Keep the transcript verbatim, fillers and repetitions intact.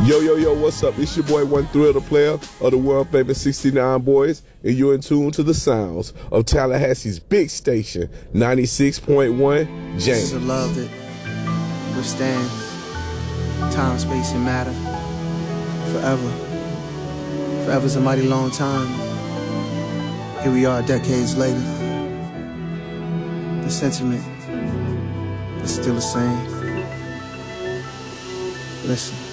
Yo, yo, yo, what's up? It's your boy, One Thrill, the player of the world famous sixty-nine Boys, and you're in tune to the sounds of Tallahassee's big station, ninety-six point one, James. This is a love that withstands time, space, and matter forever. Forever's a mighty long time. Here we are decades later. The sentiment is still the same. Listen.